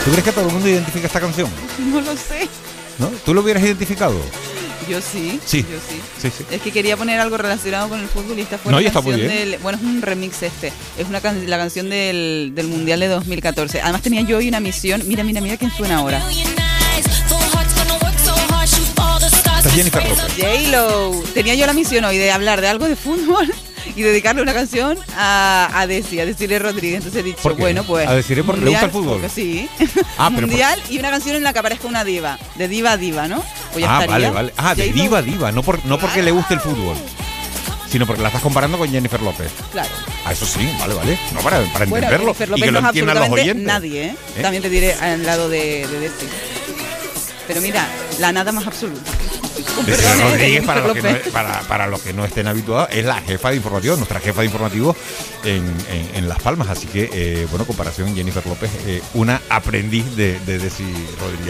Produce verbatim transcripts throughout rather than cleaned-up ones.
¿Tú crees que todo el mundo identifica esta canción? No lo sé. ¿No? ¿Tú lo hubieras identificado? Yo sí, sí, yo sí. sí, sí. Es que quería poner algo relacionado con el fútbol y esta fue no, la y está canción muy bien. del... Bueno, es un remix este. Es una can- la canción del, del Mundial de dos mil catorce. Además tenía yo hoy una misión. Mira, mira, mira quién suena ahora. Esta es Jennifer López. J-Lo. Tenía yo la misión hoy de hablar de algo de fútbol y dedicarle una canción a, a Desi, a Desiree Rodríguez. Entonces he dicho, ¿Por qué? bueno, pues... ¿A Desiree porque le gusta el fútbol? Porque sí. Ah, pero Mundial por... y una canción en la que aparezca una diva. De diva a diva, ¿no? Pues ya ah, estaría. vale, vale. Ah, de J-Lo. diva a diva. No, por, no porque Claro. le guste el fútbol, sino porque la estás comparando con Jennifer López. Claro. Ah, eso sí, vale, vale. No, para, para Bueno, entenderlo. Jennifer Y López que lo no es entiendan los absolutamente oyentes. nadie, ¿eh? ¿Eh? También te diré al lado de, de Desi. Pero mira, la nada más absoluta. Desiree Perdón, Rodríguez, Jennifer para los, que no, López. para, para los que no estén habituados, es la jefa de informativo, nuestra jefa de informativo en, en, en Las Palmas. Así que, eh, bueno, comparación Jennifer López, eh, una aprendiz de, de Desi Rodríguez.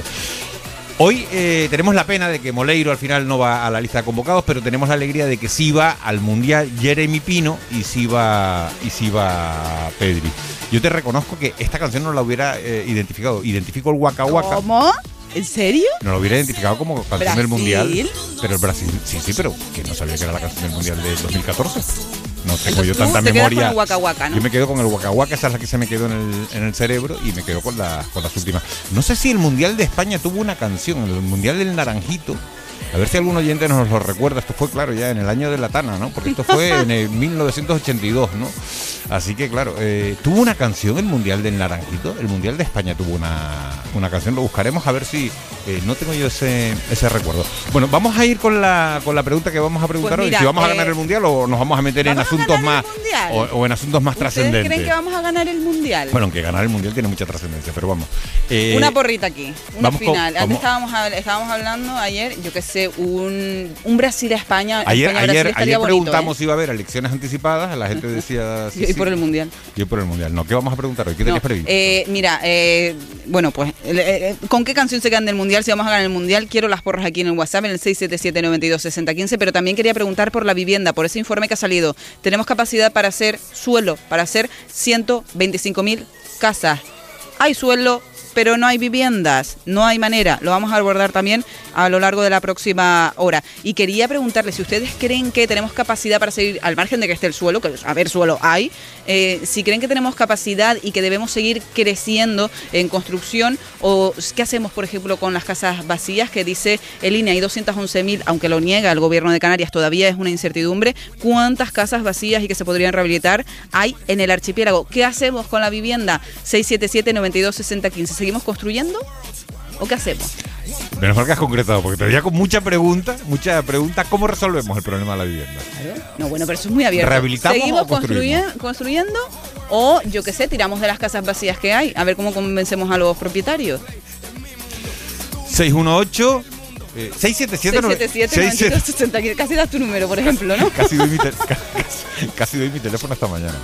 Hoy eh, tenemos la pena de que Moleiro al final no va a la lista de convocados, pero tenemos la alegría de que sí va al Mundial Jeremy Pino y sí va, y sí va Pedri. Yo te reconozco que esta canción no la hubiera eh, identificado. Identifico el Waka Waka. ¿Cómo? ¿En serio? No lo hubiera identificado como canción ¿Brasil? del Mundial. Pero el Brasil, sí, sí, pero que no sabía que era la canción del Mundial de dos mil catorce. No tengo Entonces yo tú tanta te quedas memoria. con el Waka Waka, ¿no? Yo me quedo con el Waka Waka, esa es la que se me quedó en el, en el cerebro y me quedo con, la, con las últimas. No sé si el Mundial de España tuvo una canción, el Mundial del Naranjito. A ver si algún oyente nos lo recuerda. Esto fue, claro, ya en el año de la Tana, ¿no? Porque esto fue en el mil novecientos ochenta y dos, ¿no? Así que, claro, eh, tuvo una canción el Mundial del Naranjito. El Mundial de España tuvo una, una canción. Lo buscaremos a ver si... Eh, no tengo yo ese, ese recuerdo. Bueno, vamos a ir con la, con la pregunta que vamos a preguntar Pues mira, hoy. Si vamos eh, a ganar el Mundial o nos vamos a meter en ¿vamos a asuntos ganar más... el Mundial? O, o en asuntos más ¿Ustedes trascendentes. creen que vamos a ganar el Mundial? Bueno, aunque ganar el Mundial tiene mucha trascendencia, pero vamos. Eh, Una porrita aquí, una vamos con- final. Antes vamos- estábamos, habl- estábamos hablando ayer, yo que sé, un, un Brasil-España. Ayer, España-Brasil ayer, estaría ayer bonito, preguntamos ¿eh? si iba a haber elecciones anticipadas. La gente decía... sí, Y sí. por el Mundial. Yo por el Mundial. No, ¿qué vamos a preguntar hoy? ¿Qué tenías No, previsto? eh, mira, eh, bueno, pues, eh, eh, ¿con qué canción se quedan del Mundial? Si vamos a ganar el Mundial, quiero las porras aquí en el WhatsApp, en el seis siete siete, nueve dos, seis cero uno cinco, pero también quería preguntar por la vivienda, por ese informe que ha salido. Tenemos capacidad para hacer suelo, para hacer ciento veinticinco mil casas. Hay suelo, pero no hay viviendas, no hay manera. Lo vamos a abordar también a lo largo de la próxima hora. Y quería preguntarle si ustedes creen que tenemos capacidad para seguir, al margen de que esté el suelo, que a ver, suelo hay, eh, si creen que tenemos capacidad y que debemos seguir creciendo en construcción, o qué hacemos, por ejemplo, con las casas vacías, que dice el I N E hay doscientos once mil, aunque lo niega el gobierno de Canarias, todavía es una incertidumbre. ¿Cuántas casas vacías y que se podrían rehabilitar hay en el archipiélago? ¿Qué hacemos con la vivienda? seis siete siete, nueve dos, seis cero uno cinco. ¿Seguimos construyendo o qué hacemos? Menos mal que has concretado, porque te veía con mucha pregunta, mucha pregunta, ¿cómo resolvemos el problema de la vivienda? No, bueno, pero eso es muy abierto. ¿Rehabilitamos ¿Seguimos o construimos? construyen- construyendo o, yo qué sé, tiramos de las casas vacías que hay? A ver cómo convencemos a los propietarios. seis uno ocho, eh, seis siete siete, seis siete siete, nueve dos, seis cero uno cinco. Casi das tu número, por ejemplo, ¿no? Casi doy mi, te- casi, casi doy mi teléfono esta mañana.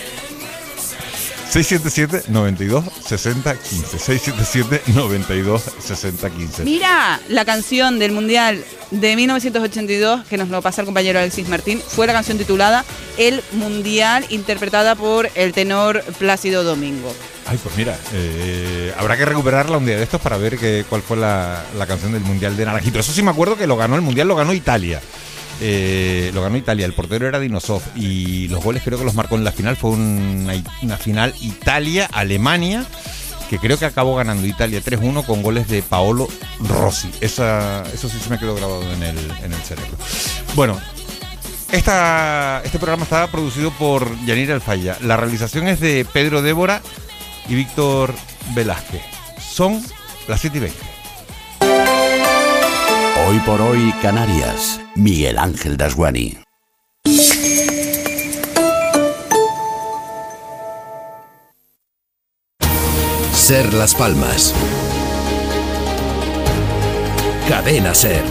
seis siete siete, nueve dos, seis cero uno cinco. seis siete siete, nueve dos, seis cero uno cinco. Mira, la canción del Mundial de mil novecientos ochenta y dos, que nos lo pasa el compañero Alexis Martín, fue la canción titulada El Mundial, interpretada por el tenor Plácido Domingo. Ay, pues mira, eh, habrá que recuperarla un día de estos para ver que, cuál fue la, la canción del Mundial de Naranjito. Eso sí me acuerdo que lo ganó, el Mundial lo ganó Italia. Eh, lo ganó Italia, el portero era Dinosov y los goles creo que los marcó en la final. Fue una, una final Italia-Alemania, que creo que acabó ganando Italia tres uno con goles de Paolo Rossi. Esa, eso sí se me quedó grabado en el, en el cerebro. Bueno, esta, este programa está producido por Yanira Alfaya. La realización es de Pedro Débora y Víctor Velázquez. Son las siete y veinte. Hoy por hoy, Canarias. Miguel Ángel Dasguani. Ser Las Palmas. Cadena Ser.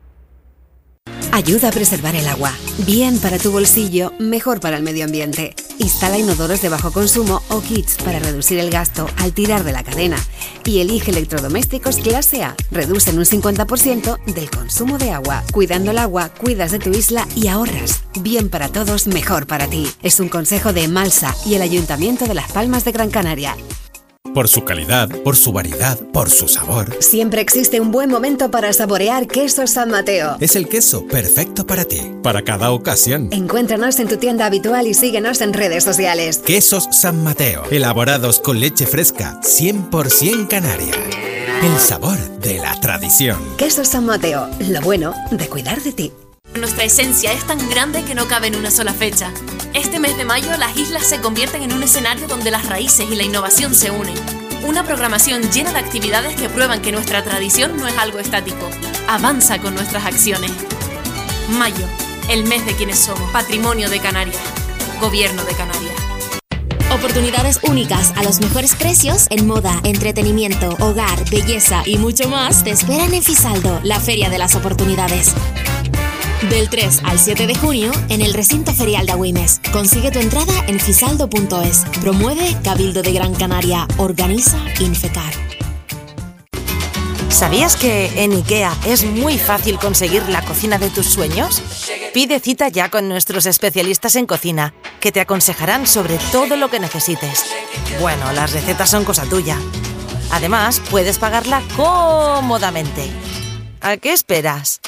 Ayuda a preservar el agua. Bien para tu bolsillo, mejor para el medio ambiente. Instala inodoros de bajo consumo o kits para reducir el gasto al tirar de la cadena. Y elige electrodomésticos clase A. Reducen un cincuenta por ciento del consumo de agua. Cuidando el agua, cuidas de tu isla y ahorras. Bien para todos, mejor para ti. Es un consejo de Emalsa y el Ayuntamiento de Las Palmas de Gran Canaria. Por su calidad, por su variedad, por su sabor. Siempre existe un buen momento para saborear Quesos San Mateo. Es el queso perfecto para ti, para cada ocasión. Encuéntranos en tu tienda habitual y síguenos en redes sociales. Quesos San Mateo, elaborados con leche fresca, cien por ciento canaria. El sabor de la tradición. Quesos San Mateo, lo bueno de cuidar de ti. Nuestra esencia es tan grande que no cabe en una sola fecha. Este mes de mayo las islas se convierten en un escenario donde las raíces y la innovación se unen. Una programación llena de actividades que prueban que nuestra tradición no es algo estático. Avanza con nuestras acciones. Mayo, el mes de quienes somos. Patrimonio de Canarias. Gobierno de Canarias. Oportunidades únicas a los mejores precios en moda, entretenimiento, hogar, belleza y mucho más te esperan en Fisaldo, la feria de las oportunidades. Del tres al siete de junio en el recinto ferial de Agüimes. Consigue tu entrada en fisaldo punto es. Promueve Cabildo de Gran Canaria. Organiza Infecar. ¿Sabías que en IKEA es muy fácil conseguir la cocina de tus sueños? Pide cita ya con nuestros especialistas en cocina, que te aconsejarán sobre todo lo que necesites. Bueno, las recetas son cosa tuya. Además, puedes pagarla cómodamente. ¿A qué esperas?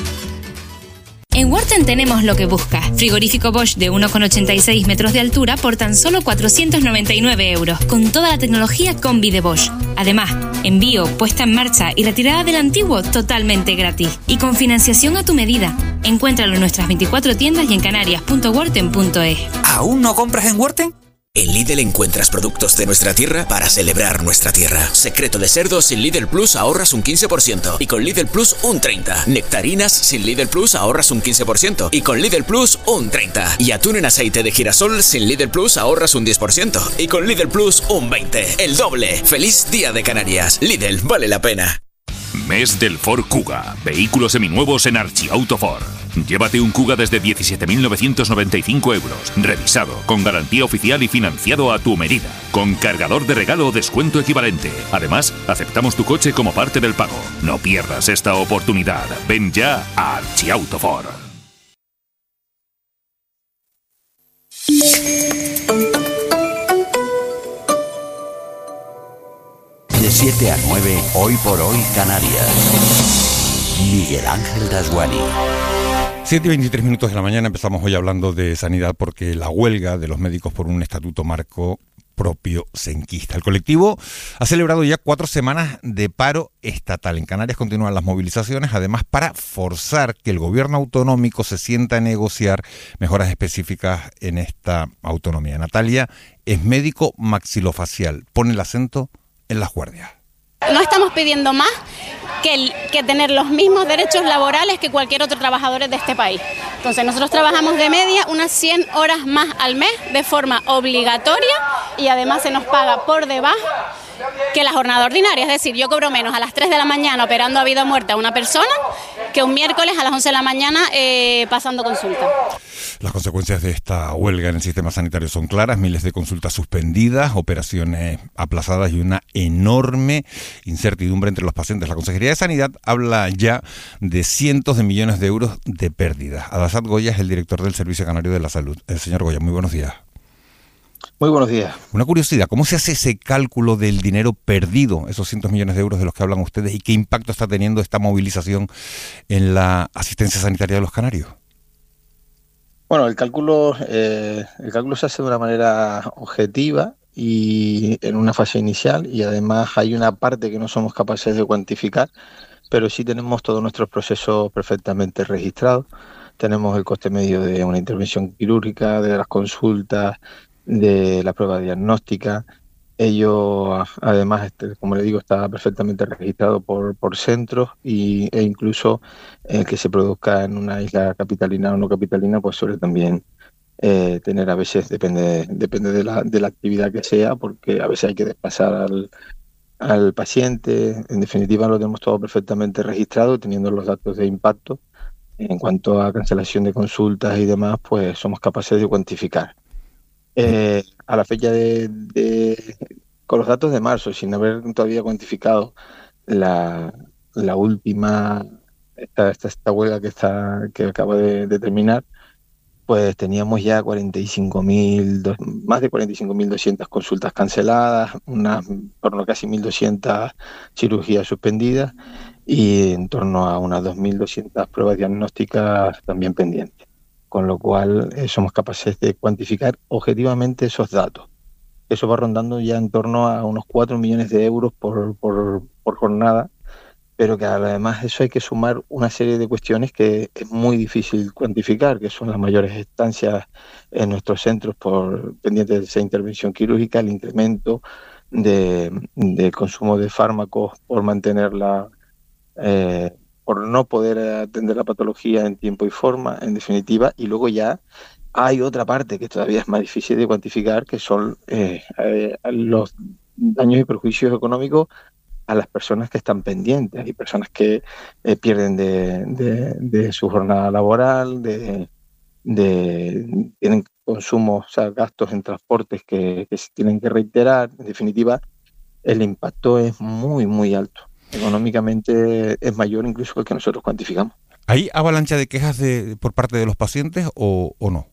En Worten tenemos lo que buscas. Frigorífico Bosch de uno coma ochenta y seis metros de altura por tan solo cuatrocientos noventa y nueve euros, con toda la tecnología Combi de Bosch. Además, envío, puesta en marcha y retirada del antiguo totalmente gratis. Y con financiación a tu medida. Encuéntralo en nuestras veinticuatro tiendas y en canarias punto worten punto es. ¿Aún no compras en Worten? En Lidl encuentras productos de nuestra tierra para celebrar nuestra tierra. Secreto de cerdo sin Lidl Plus ahorras un quince por ciento y con Lidl Plus un treinta por ciento. Nectarinas sin Lidl Plus ahorras un quince por ciento y con Lidl Plus un treinta por ciento. Y atún en aceite de girasol sin Lidl Plus ahorras un diez por ciento y con Lidl Plus un veinte por ciento. El doble. ¡Feliz Día de Canarias! Lidl, vale la pena. Mes del Ford Kuga. Vehículos seminuevos en Archiauto Ford. Llévate un Kuga desde diecisiete mil novecientos noventa y cinco euros. Revisado, con garantía oficial y financiado a tu medida. Con cargador de regalo o descuento equivalente. Además, aceptamos tu coche como parte del pago. No pierdas esta oportunidad. Ven ya a Archiauto Ford. De siete a nueve, Hoy por Hoy Canarias. Miguel Ángel Dasguani. siete y veintitrés minutos de la mañana empezamos hoy hablando de sanidad porque la huelga de los médicos por un estatuto marco propio se enquista. El colectivo ha celebrado ya cuatro semanas de paro estatal. En Canarias continúan las movilizaciones, además para forzar que el gobierno autonómico se sienta a negociar mejoras específicas en esta autonomía. Natalia es médico maxilofacial, pone el acento en las guardias. No estamos pidiendo más que, el, que tener los mismos derechos laborales que cualquier otro trabajador de este país. Entonces nosotros trabajamos de media unas cien horas más al mes de forma obligatoria y además se nos paga por debajo que la jornada ordinaria. Es decir, yo cobro menos a las tres de la mañana operando a vida o muerte a una persona que un miércoles a las once de la mañana eh, pasando consulta. Las consecuencias de esta huelga en el sistema sanitario son claras, miles de consultas suspendidas, operaciones aplazadas y una enorme incertidumbre entre los pacientes. La Consejería de Sanidad habla ya de cientos de millones de euros de pérdidas. Adasat Goya es el director del Servicio Canario de la Salud. El señor Goya, muy buenos días. Muy buenos días. Una curiosidad, ¿cómo se hace ese cálculo del dinero perdido, esos cientos millones de euros de los que hablan ustedes, y qué impacto está teniendo esta movilización en la asistencia sanitaria de los canarios? Bueno, el cálculo, eh, el cálculo se hace de una manera objetiva y en una fase inicial, y además hay una parte que no somos capaces de cuantificar, pero sí tenemos todos nuestros procesos perfectamente registrados. Tenemos el coste medio de una intervención quirúrgica, de las consultas, de la prueba diagnóstica. Ello, además, este, como le digo, está perfectamente registrado por, por centros y, e incluso el que se produzca en una isla capitalina o no capitalina, pues suele también eh, tener a veces, depende, depende de la, de la actividad que sea, porque a veces hay que desplazar al, al paciente. En definitiva, lo tenemos todo perfectamente registrado, teniendo los datos de impacto. En cuanto a cancelación de consultas y demás, pues somos capaces de cuantificar. Eh, a la fecha de, de... con los datos de marzo, sin haber todavía cuantificado la, la última, esta, esta, esta huelga que, está, que acaba de, de terminar, pues teníamos ya cuarenta y cinco mil, más de cuarenta y cinco mil doscientas consultas canceladas, unas en torno a casi mil doscientas cirugías suspendidas y en torno a unas dos mil doscientas pruebas diagnósticas también pendientes. Con lo cual eh, somos capaces de cuantificar objetivamente esos datos. Eso va rondando ya en torno a unos cuatro millones de euros por, por, por jornada, pero que además de eso hay que sumar una serie de cuestiones que es muy difícil cuantificar, que son las mayores estancias en nuestros centros por pendientes de esa intervención quirúrgica, el incremento de, de consumo de fármacos por mantenerla, eh, por no poder atender la patología en tiempo y forma, en definitiva, y luego ya hay otra parte que todavía es más difícil de cuantificar, que son eh, eh, los daños y perjuicios económicos a las personas que están pendientes. Hay personas que eh, pierden de, de, de su jornada laboral, de, de tienen consumos, o sea, gastos en transportes que, que se tienen que reiterar. En definitiva, el impacto es muy, muy alto. Económicamente es mayor incluso que el que nosotros cuantificamos. ¿Hay avalancha de quejas de, por parte de los pacientes o, o no?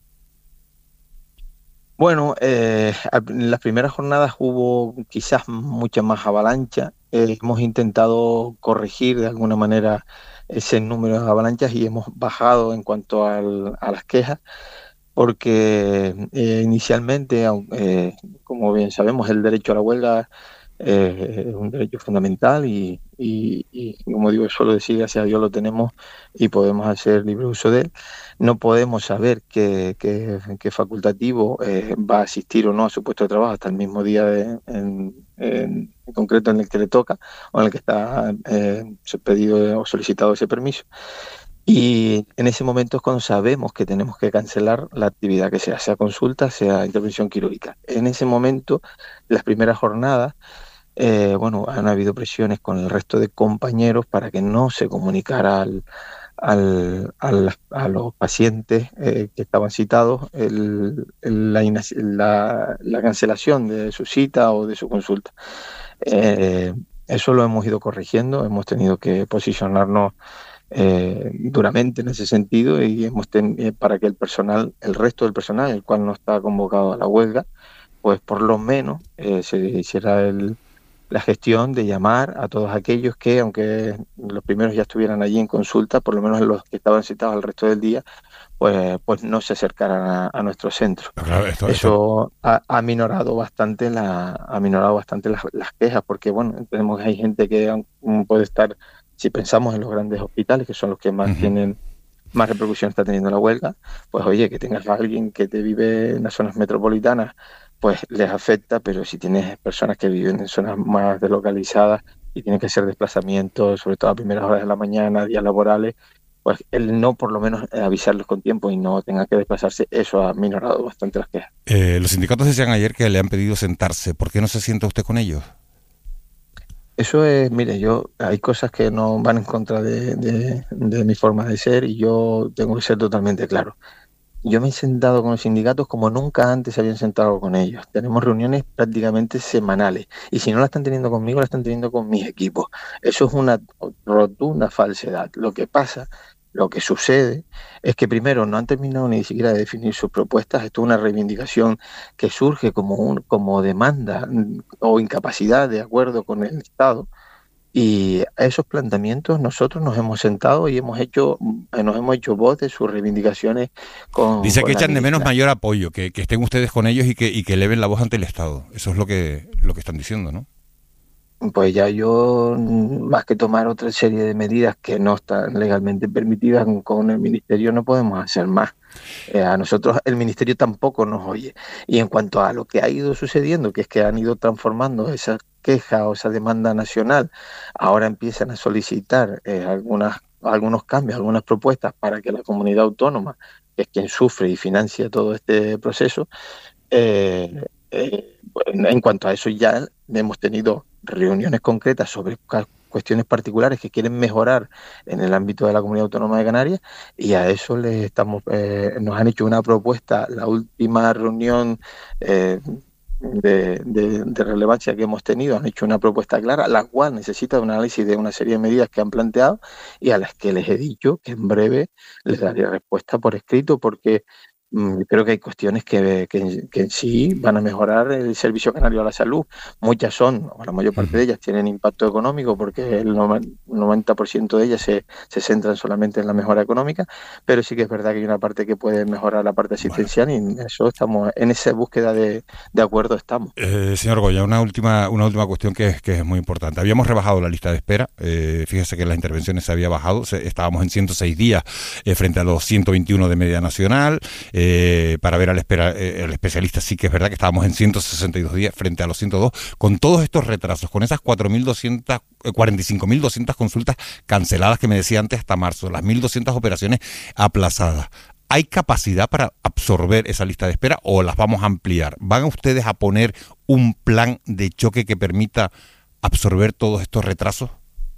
Bueno, eh, en las primeras jornadas hubo quizás mucha más avalancha. Eh, hemos intentado corregir de alguna manera ese número de avalanchas y hemos bajado en cuanto al, a las quejas, porque eh, inicialmente, eh, como bien sabemos, el derecho a la huelga eh, es un derecho fundamental y, y, y, como digo, suelo decir, gracias a Dios lo tenemos y podemos hacer libre uso de él. No podemos saber qué, qué, qué facultativo eh, va a asistir o no a su puesto de trabajo hasta el mismo día de, en, en, en concreto en el que le toca o en el que está eh, pedido o solicitado ese permiso. Y en ese momento es cuando sabemos que tenemos que cancelar la actividad que sea, sea consulta, sea intervención quirúrgica. En ese momento, las primeras jornadas, eh, bueno, han habido presiones con el resto de compañeros para que no se comunicara al, al, al, a los pacientes eh, que estaban citados el, el, la, la, la cancelación de su cita o de su consulta. Eh, eso lo hemos ido corrigiendo, hemos tenido que posicionarnos Eh, duramente en ese sentido y hemos ten, eh, para que el personal, el resto del personal, el cual no está convocado a la huelga, pues por lo menos eh, se hiciera el, la gestión de llamar a todos aquellos que, aunque los primeros ya estuvieran allí en consulta, por lo menos los que estaban citados el resto del día, pues, pues no se acercaran a, a nuestro centro. Claro, esto, Eso esto. Ha, ha minorado bastante la, ha minorado bastante las, las quejas, porque bueno, tenemos que hay gente que puede estar. Si pensamos en los grandes hospitales, que son los que más uh-huh. tienen, más repercusión está teniendo la huelga, pues oye, que tengas a alguien que te vive en las zonas metropolitanas, pues les afecta, pero si tienes personas que viven en zonas más deslocalizadas y tienen que hacer desplazamientos, sobre todo a primeras horas de la mañana, días laborales, pues el no por lo menos avisarles con tiempo y no tengan que desplazarse, eso ha minorado bastante las quejas. Eh, los sindicatos decían ayer que le han pedido sentarse. ¿Por qué no se sienta usted con ellos? Eso es, mire, yo hay cosas que no van en contra de, de, de mi forma de ser y yo tengo que ser totalmente claro. Yo me he sentado con los sindicatos como nunca antes habían sentado con ellos. Tenemos reuniones prácticamente semanales y si no la están teniendo conmigo, la están teniendo con mis equipos. Eso es una rotunda falsedad. Lo que pasa, lo que sucede es que primero no han terminado ni siquiera de definir sus propuestas. Esto es una reivindicación que surge como, un, como demanda o incapacidad de acuerdo con el Estado. Y a esos planteamientos nosotros nos hemos sentado y hemos hecho nos hemos hecho voz de sus reivindicaciones. Con, Dice con que echan ministra. de menos mayor apoyo, que, que estén ustedes con ellos y que, y que eleven la voz ante el Estado. Eso es lo que, lo que están diciendo, ¿no? Pues ya yo, más que tomar otra serie de medidas que no están legalmente permitidas con el Ministerio, no podemos hacer más. Eh, a nosotros el Ministerio tampoco nos oye. Y en cuanto a lo que ha ido sucediendo, que es que han ido transformando esa queja o esa demanda nacional, ahora empiezan a solicitar eh, algunas, algunos cambios, algunas propuestas para que la comunidad autónoma, que es quien sufre y financia todo este proceso, eh, eh, en cuanto a eso ya hemos tenido reuniones concretas sobre cuestiones particulares que quieren mejorar en el ámbito de la Comunidad Autónoma de Canarias, y a eso les estamos, eh, nos han hecho una propuesta, la última reunión eh, de, de, de relevancia que hemos tenido, han hecho una propuesta clara, la cual necesita un análisis de una serie de medidas que han planteado y a las que les he dicho que en breve les daré respuesta por escrito, porque creo que hay cuestiones que, que, que en sí van a mejorar el servicio canario a la salud. Muchas son, o la mayor parte de ellas tienen impacto económico porque el noventa por ciento de ellas se, se centran solamente en la mejora económica, pero sí que es verdad que hay una parte que puede mejorar la parte asistencial, bueno, y en eso estamos, en esa búsqueda de, de acuerdo estamos. Eh, señor Goya, una última, una última cuestión que es, que es muy importante. Habíamos rebajado la lista de espera, eh, fíjese que las intervenciones se había bajado, se, estábamos en ciento seis días eh, frente a los ciento veintiuno de media nacional. Eh, para ver al, espera, eh, al especialista sí que es verdad que estábamos en ciento sesenta y dos días frente a los ciento dos, con todos estos retrasos, con esas cuatro mil doscientas, cuarenta y cinco mil doscientas consultas canceladas que me decía antes hasta marzo, las mil doscientas operaciones aplazadas. ¿Hay capacidad para absorber esa lista de espera o las vamos a ampliar? ¿Van ustedes a poner un plan de choque que permita absorber todos estos retrasos?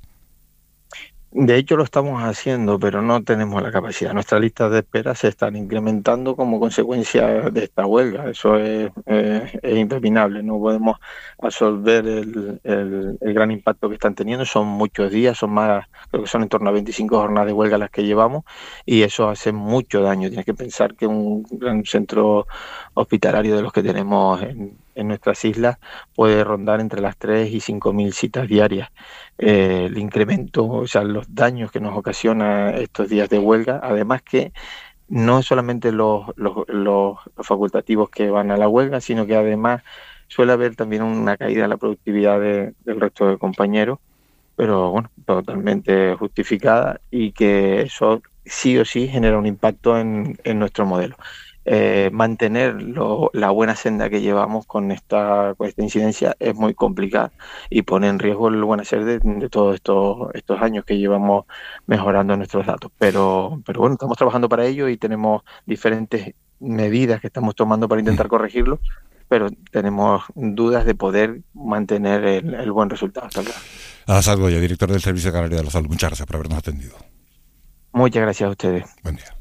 De hecho lo estamos haciendo, pero no tenemos la capacidad. Nuestras listas de espera se están incrementando como consecuencia de esta huelga. Eso es, eh, es impepinable. No podemos absorber el, el, el gran impacto que están teniendo. Son muchos días, son más, creo que son en torno a veinticinco jornadas de huelga las que llevamos, y eso hace mucho daño. Tienes que pensar que un gran centro hospitalario de los que tenemos en, en nuestras islas puede rondar entre las tres y cinco mil citas diarias. Eh, el incremento, o sea, los daños que nos ocasiona estos días de huelga, además que no es solamente los, los, los, los facultativos que van a la huelga, sino que además suele haber también una caída en la productividad de, del resto de compañeros, pero bueno, totalmente justificada, y que eso sí o sí genera un impacto en, en nuestro modelo. Eh, mantener lo, la buena senda que llevamos con esta, con esta incidencia es muy complicada y pone en riesgo el buen hacer de, de todos estos, estos años que llevamos mejorando nuestros datos. Pero, pero bueno, estamos trabajando para ello y tenemos diferentes medidas que estamos tomando para intentar corregirlo, pero tenemos dudas de poder mantener el, el buen resultado. Azad Goya, director del Servicio Canario de la Salud, muchas gracias por habernos atendido. Muchas gracias a ustedes. Buen día.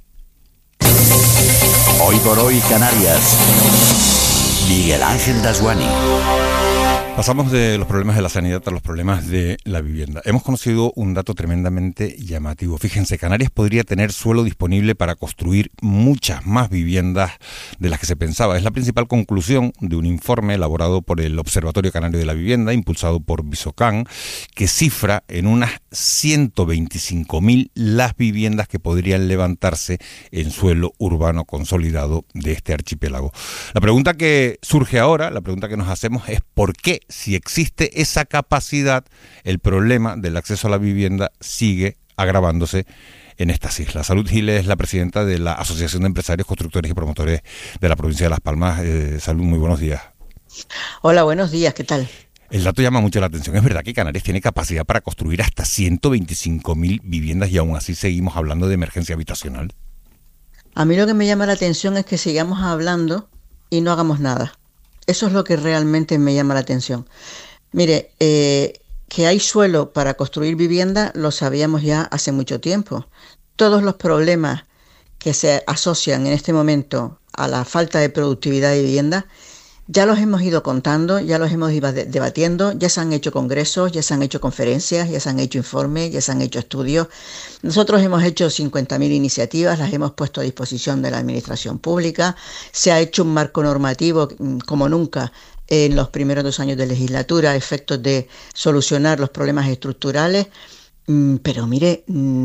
Hoy por hoy Canarias. Miguel Ángel Dasguani. Pasamos de los problemas de la sanidad a los problemas de la vivienda. Hemos conocido un dato tremendamente llamativo. Fíjense, Canarias podría tener suelo disponible para construir muchas más viviendas de las que se pensaba. Es la principal conclusión de un informe elaborado por el Observatorio Canario de la Vivienda, impulsado por Visocan, que cifra en unas ciento veinticinco mil las viviendas que podrían levantarse en suelo urbano consolidado de este archipiélago. La pregunta que surge ahora, la pregunta que nos hacemos es ¿por qué, si existe esa capacidad, el problema del acceso a la vivienda sigue agravándose en estas islas? Salud Giles es la presidenta de la Asociación de Empresarios, Constructores y Promotores de la provincia de Las Palmas. Eh, Salud, muy buenos días. Hola, buenos días, ¿qué tal? El dato llama mucho la atención. ¿Es verdad que Canarias tiene capacidad para construir hasta ciento veinticinco mil viviendas y aún así seguimos hablando de emergencia habitacional? A mí lo que me llama la atención es que sigamos hablando y no hagamos nada. Eso es lo que realmente me llama la atención. Mire, eh, que hay suelo para construir vivienda lo sabíamos ya hace mucho tiempo. Todos los problemas que se asocian en este momento a la falta de productividad de vivienda ya los hemos ido contando, ya los hemos ido debatiendo, ya se han hecho congresos, ya se han hecho conferencias, ya se han hecho informes, ya se han hecho estudios. Nosotros hemos hecho cincuenta mil iniciativas, las hemos puesto a disposición de la administración pública. Se ha hecho un marco normativo como nunca en los primeros dos años de legislatura, a efectos de solucionar los problemas estructurales. Pero mire,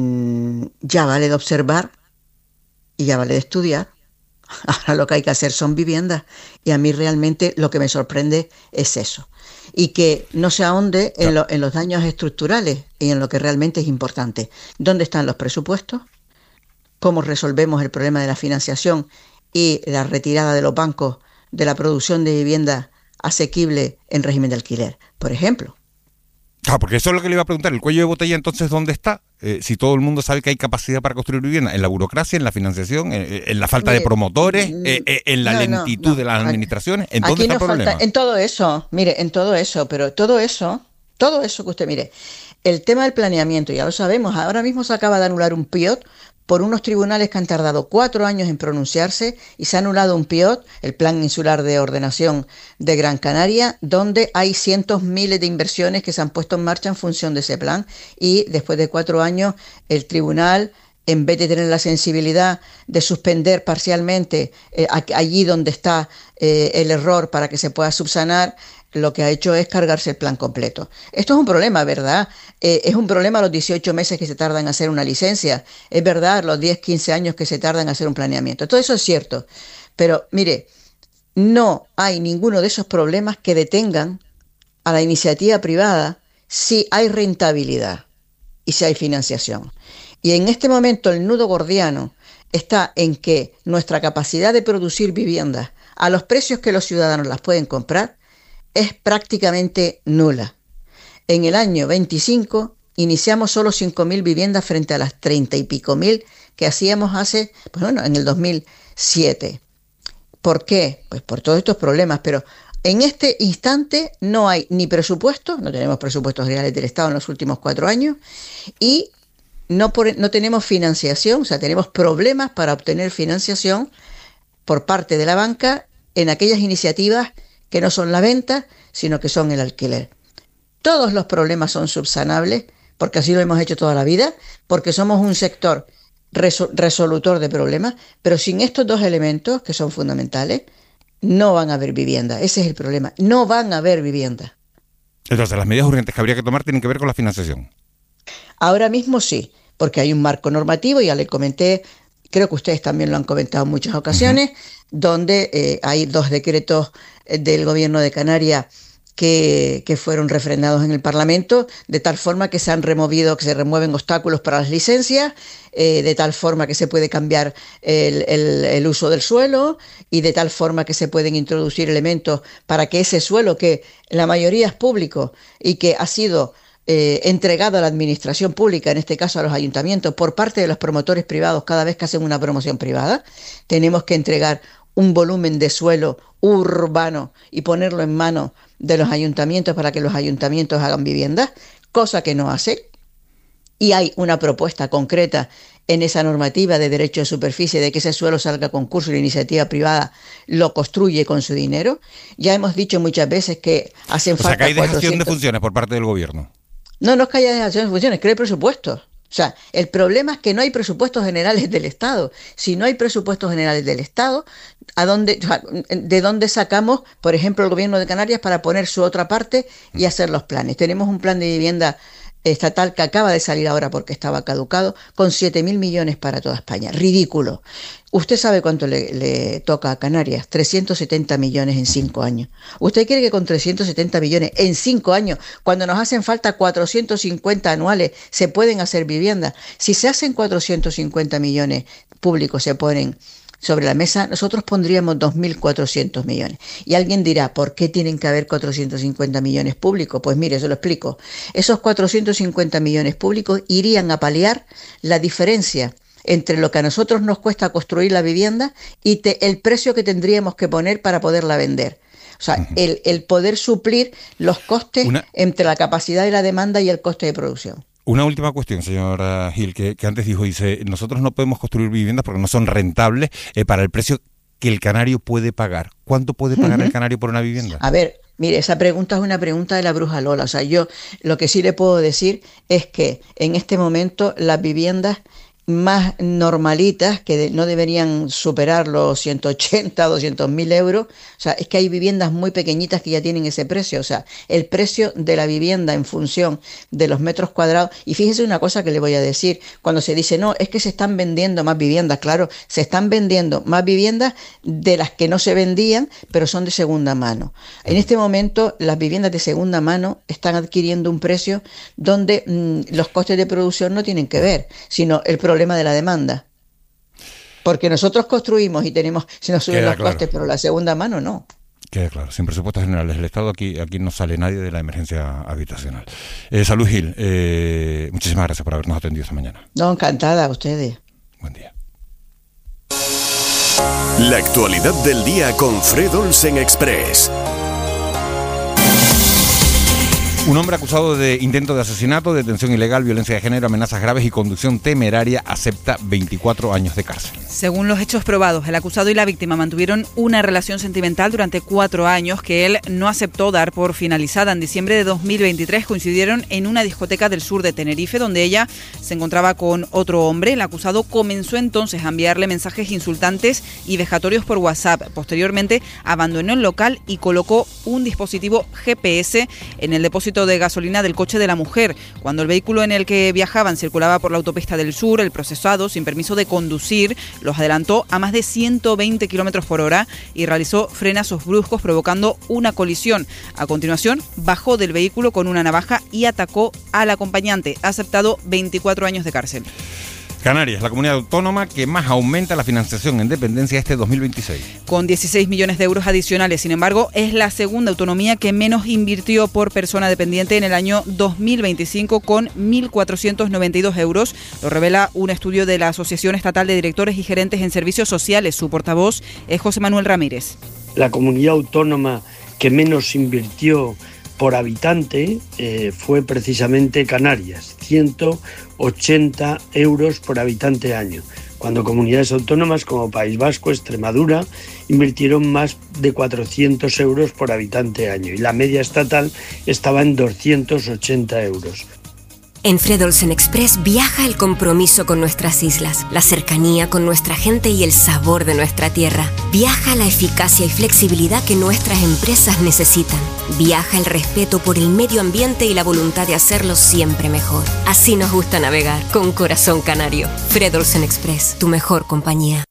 ya vale de observar y ya vale de estudiar. Ahora lo que hay que hacer son viviendas, y a mí realmente lo que me sorprende es eso, y que no se ahonde en, lo, en los daños estructurales y en lo que realmente es importante. ¿Dónde están los presupuestos? ¿Cómo resolvemos el problema de la financiación y la retirada de los bancos de la producción de vivienda asequible en régimen de alquiler, por ejemplo? Ah, porque eso es lo que le iba a preguntar. ¿El cuello de botella entonces dónde está? Eh, si todo el mundo sabe que hay capacidad para construir vivienda, en la burocracia, en la financiación, en, en la falta mire, de promotores, eh, eh, en la no, lentitud no, no. de las administraciones. ¿En dónde está el problema? Falta, en todo eso, mire, en todo eso, pero todo eso, todo eso que usted mire, El tema del planeamiento, ya lo sabemos, ahora mismo se acaba de anular un P I O T por unos tribunales que han tardado cuatro años en pronunciarse y se ha anulado un P I O T, el Plan Insular de Ordenación de Gran Canaria, donde hay cientos miles de inversiones que se han puesto en marcha en función de ese plan y después de cuatro años el tribunal, en vez de tener la sensibilidad de suspender parcialmente eh, allí donde está eh, el error para que se pueda subsanar, lo que ha hecho es cargarse el plan completo. Esto es un problema, ¿verdad? Eh, es un problema los dieciocho meses que se tardan en hacer una licencia, es verdad, los diez, quince años que se tardan en hacer un planeamiento. Todo eso es cierto, pero mire, no hay ninguno de esos problemas que detengan a la iniciativa privada si hay rentabilidad y si hay financiación. Y en este momento el nudo gordiano está en que nuestra capacidad de producir viviendas a los precios que los ciudadanos las pueden comprar es prácticamente nula. En el año veinticinco iniciamos solo cinco mil viviendas frente a las treinta y pico mil que hacíamos hace, pues bueno, en el dos mil siete. ¿Por qué? Pues por todos estos problemas, pero en este instante no hay ni presupuesto, no tenemos presupuestos reales del Estado en los últimos cuatro años y no, por, no tenemos financiación, o sea, tenemos problemas para obtener financiación por parte de la banca en aquellas iniciativas que no son la venta, sino que son el alquiler. Todos los problemas son subsanables, porque así lo hemos hecho toda la vida, porque somos un sector resolutor de problemas, pero sin estos dos elementos, que son fundamentales, no van a haber vivienda. Ese es el problema. No van a haber vivienda. Entonces, las medidas urgentes que habría que tomar tienen que ver con la financiación. Ahora mismo sí, porque hay un marco normativo, ya le comenté, creo que ustedes también lo han comentado en muchas ocasiones, uh-huh. donde eh, hay dos decretos del Gobierno de Canarias que, que fueron refrendados en el Parlamento, de tal forma que se han removido, que se remueven obstáculos para las licencias, eh, de tal forma que se puede cambiar el, el, el uso del suelo y de tal forma que se pueden introducir elementos para que ese suelo, que la mayoría es público y que ha sido Eh, entregado a la administración pública, en este caso a los ayuntamientos, por parte de los promotores privados cada vez que hacen una promoción privada, tenemos que entregar un volumen de suelo urbano y ponerlo en manos de los ayuntamientos para que los ayuntamientos hagan viviendas, cosa que no hacen. Y hay una propuesta concreta en esa normativa de derecho de superficie de que ese suelo salga a concurso y la iniciativa privada lo construye con su dinero. Ya hemos dicho muchas veces que hacen falta... O sea, que hay dejación cuatrocientos... de funciones por parte del gobierno. No, no es que haya dejación de funciones, que no hay presupuestos. O sea, el problema es que no hay presupuestos generales del Estado. Si no hay presupuestos generales del Estado, ¿a dónde, o sea, ¿de dónde sacamos, por ejemplo, el Gobierno de Canarias para poner su otra parte y hacer los planes? Tenemos un plan de vivienda estatal que acaba de salir ahora porque estaba caducado, con siete mil millones para toda España. Ridículo. ¿Usted sabe cuánto le, le toca a Canarias? trescientos setenta millones en cinco años. ¿Usted cree que con trescientos setenta millones en cinco años, cuando nos hacen falta cuatrocientos cincuenta anuales, se pueden hacer viviendas? Si se hacen cuatrocientos cincuenta millones públicos, se ponen sobre la mesa, nosotros pondríamos dos mil cuatrocientos millones. Y alguien dirá, ¿por qué tienen que haber cuatrocientos cincuenta millones públicos? Pues mire, se lo explico. Esos cuatrocientos cincuenta millones públicos irían a paliar la diferencia entre lo que a nosotros nos cuesta construir la vivienda y te, el precio que tendríamos que poner para poderla vender. O sea, uh-huh. el, el poder suplir los costes Una... entre la capacidad y la demanda y el coste de producción. Una última cuestión, señora Gil, que, que antes dijo, dice, nosotros no podemos construir viviendas porque no son rentables eh, para el precio que el canario puede pagar. ¿Cuánto puede pagar uh-huh. el canario por una vivienda? A ver, mire, esa pregunta es una pregunta de la bruja Lola. O sea, yo lo que sí le puedo decir es que en este momento las viviendas más normalitas, que de, no deberían superar los ciento ochenta, doscientos mil euros, o sea, es que hay viviendas muy pequeñitas que ya tienen ese precio, o sea, el precio de la vivienda en función de los metros cuadrados. Y fíjese una cosa que le voy a decir, cuando se dice, no, es que se están vendiendo más viviendas, claro, se están vendiendo más viviendas de las que no se vendían, pero son de segunda mano. En este momento, las viviendas de segunda mano están adquiriendo un precio donde mmm, los costes de producción no tienen que ver, sino el problema de la demanda, porque nosotros construimos y tenemos, se nos suben los claro. costes, pero la segunda mano no. Queda claro, sin presupuestos generales del Estado aquí aquí no sale nadie de la emergencia habitacional. Eh, Salud Gil, eh, muchísimas gracias por habernos atendido esta mañana. No, encantada a ustedes. Buen día. La actualidad del día con Fred Olsen Express. Un hombre acusado de intento de asesinato, detención ilegal, violencia de género, amenazas graves y conducción temeraria acepta veinticuatro años de cárcel. Según los hechos probados, el acusado y la víctima mantuvieron una relación sentimental durante cuatro años que él no aceptó dar por finalizada. En diciembre de dos mil veintitrés coincidieron en una discoteca del sur de Tenerife donde ella se encontraba con otro hombre. El acusado comenzó entonces a enviarle mensajes insultantes y vejatorios por WhatsApp. Posteriormente abandonó el local y colocó un dispositivo G P S en el depósito de gasolina del coche de la mujer. Cuando el vehículo en el que viajaban circulaba por la autopista del sur, el procesado, sin permiso de conducir, los adelantó a más de ciento veinte kilómetros por hora y realizó frenazos bruscos provocando una colisión. A continuación, bajó del vehículo con una navaja y atacó al acompañante. Ha aceptado veinticuatro años de cárcel. Canarias, la comunidad autónoma que más aumenta la financiación en dependencia este dos mil veintiséis. Con dieciséis millones de euros adicionales. Sin embargo, es la segunda autonomía que menos invirtió por persona dependiente en el año dos mil veinticinco, con mil cuatrocientos noventa y dos euros. Lo revela un estudio de la Asociación Estatal de Directores y Gerentes en Servicios Sociales. Su portavoz es José Manuel Ramírez. La comunidad autónoma que menos invirtió por habitante eh, fue precisamente Canarias, ciento ochenta euros por habitante año, cuando comunidades autónomas como País Vasco, Extremadura, invirtieron más de cuatrocientos euros por habitante año y la media estatal estaba en doscientos ochenta euros. En Fred Olsen Express viaja el compromiso con nuestras islas, la cercanía con nuestra gente y el sabor de nuestra tierra. Viaja la eficacia y flexibilidad que nuestras empresas necesitan. Viaja el respeto por el medio ambiente y la voluntad de hacerlo siempre mejor. Así nos gusta navegar, con corazón canario. Fred Olsen Express, tu mejor compañía.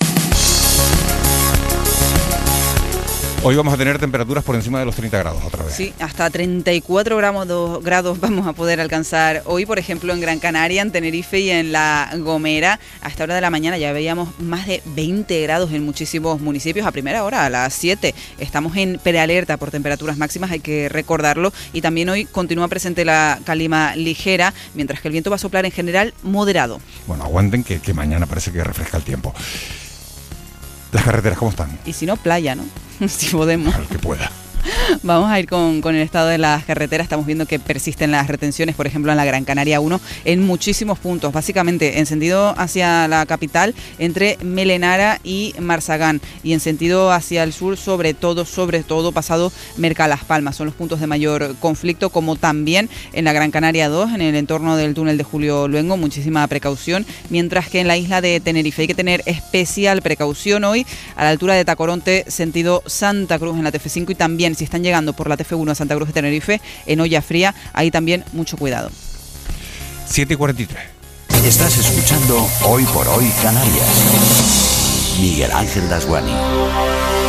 Hoy vamos a tener temperaturas por encima de los treinta grados otra vez. Sí, hasta treinta y cuatro grados vamos a poder alcanzar hoy, por ejemplo, en Gran Canaria, en Tenerife y en La Gomera. A esta hora de la mañana ya veíamos más de veinte grados en muchísimos municipios. A primera hora, a las siete, estamos en prealerta por temperaturas máximas, hay que recordarlo. Y también hoy continúa presente la calima ligera, mientras que el viento va a soplar en general moderado. Bueno, aguanten que, que mañana parece que refresca el tiempo. ¿Las carreteras cómo están? Y si no, playa, ¿no? Si podemos. Al que pueda. Vamos a ir con, con el estado de las carreteras. Estamos viendo que persisten las retenciones, por ejemplo, en la Gran Canaria uno, en muchísimos puntos. Básicamente, en sentido hacia la capital, entre Melenara y Marsagán. Y en sentido hacia el sur, sobre todo, sobre todo, pasado Mercalas Palmas. Son los puntos de mayor conflicto, como también en la Gran Canaria dos, en el entorno del túnel de Julio Luengo. Muchísima precaución. Mientras que en la isla de Tenerife hay que tener especial precaución hoy, a la altura de Tacoronte, sentido Santa Cruz en la T F cinco, y también si están llegando por la T F uno a Santa Cruz de Tenerife, en Olla Fría, ahí también mucho cuidado. siete y cuarenta y tres. Estás escuchando Hoy por Hoy Canarias. Miguel Ángel Dasguani.